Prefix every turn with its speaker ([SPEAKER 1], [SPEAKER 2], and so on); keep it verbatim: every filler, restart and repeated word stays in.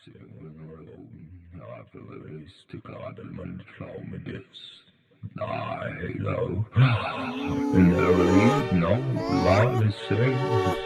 [SPEAKER 1] Jag förvis tycker att man klar med det. Nej då. En överlid, no, live is